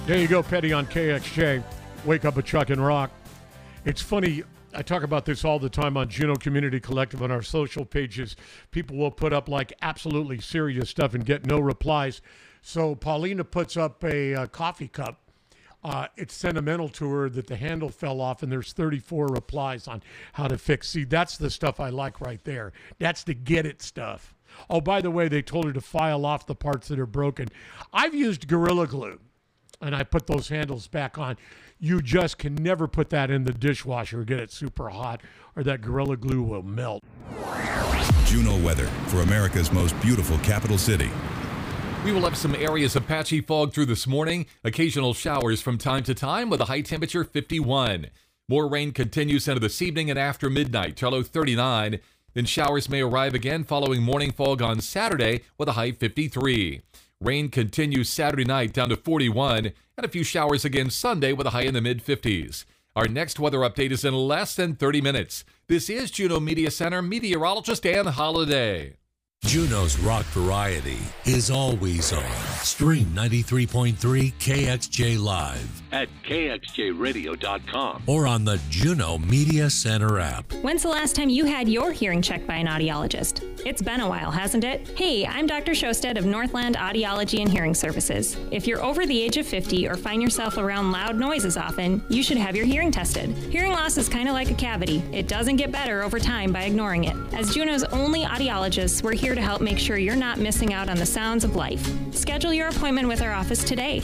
There you go, Petty on KXJ. Wake up with Chuck and Rock. It's funny, I talk about this all the time on Juneau Community Collective on our social pages. People will put up like absolutely serious stuff and get no replies. So Paulina puts up a coffee cup. It's sentimental to her that the handle fell off, and there's 34 replies on how to fix. See, that's the stuff I like right there. That's the get it stuff. Oh, by the way, they told her to file off the parts that are broken. I've used Gorilla Glue, and I put those handles back on. You just can never put that in the dishwasher or get it super hot, or that Gorilla Glue will melt. Juneau weather for America's most beautiful capital city. We will have some areas of patchy fog through this morning. Occasional showers from time to time with a high temperature 51. More rain continues into this evening and after midnight till low 39. Then showers may arrive again following morning fog on Saturday with a high 53. Rain continues Saturday night down to 41, and a few showers again Sunday with a high in the mid-50s. Our next weather update is in less than 30 minutes. This is Juneau Media Center meteorologist Dan Holliday. Juneau's rock variety is always on. Stream 93.3 KXJ Live at kxjradio.com or on the Juneau Media Center app. When's the last time you had your hearing checked by an audiologist? It's been a while, hasn't it? Hey, I'm Dr. Shosted of Northland Audiology and Hearing Services. If you're over the age of 50 or find yourself around loud noises often, you should have your hearing tested. Hearing loss is kind of like a cavity. It doesn't get better over time by ignoring it. As Juneau's only audiologists, we're here to help make sure you're not missing out on the sounds of life. Schedule your appointment with our office today,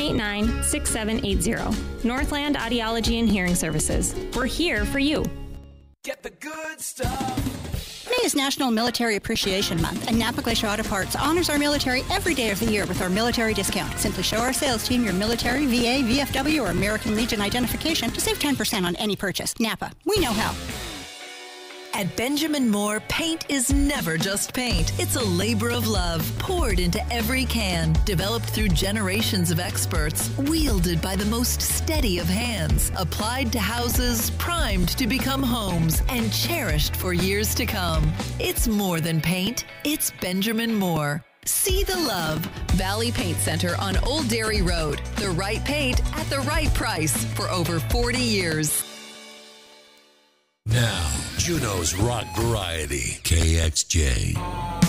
789-6780. Northland Audiology and Hearing Services. We're here for you. Get the good stuff. May is National Military Appreciation Month, and Napa Glacier Auto Parts honors our military every day of the year with our military discount. Simply show our sales team your military, VA, VFW, or American Legion identification to save 10% on any purchase. Napa, we know how. At Benjamin Moore, paint is never just paint. It's a labor of love poured into every can, developed through generations of experts, wielded by the most steady of hands, applied to houses, primed to become homes, and cherished for years to come. It's more than paint. It's Benjamin Moore. See the love. Valley Paint Center on Old Dairy Road. The right paint at the right price for over 40 years. Now, Juneau's rock variety, KXJ.